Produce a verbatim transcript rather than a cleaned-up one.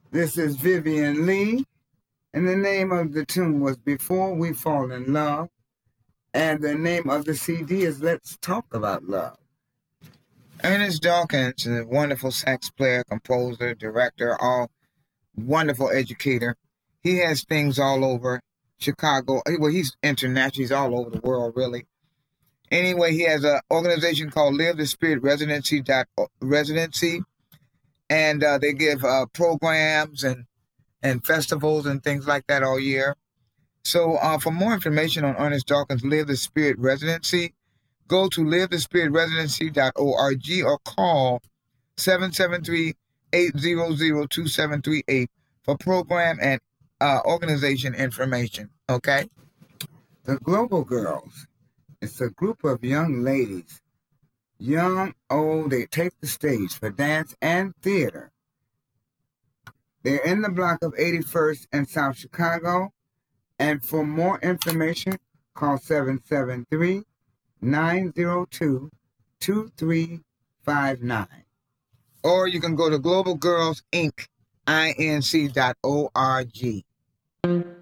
This is Vivian Lee, and the name of the tune was Before We Fall in Love, and the name of the C D is Let's Talk About Love. Ernest Dawkins is a wonderful sax player, composer, director, all wonderful educator. He has things all over Chicago. Well, he's international. He's all over the world, really. Anyway, he has an organization called Live the Spirit Residency. Residency, and uh, they give uh, programs and and festivals and things like that all year. So uh, for more information on Ernest Dawkins' Live the Spirit Residency, go to live the spirit residency dot org or call seven seven three, eight zero zero, two seven three eight for program and uh, organization information, okay? The Global Girls. It's a group of young ladies, young, old, they take the stage for dance and theater. They're in the block of eighty-first and South Chicago. And for more information, call seven seven three, nine zero two, two three five nine. Or you can go to global girls inc dot org.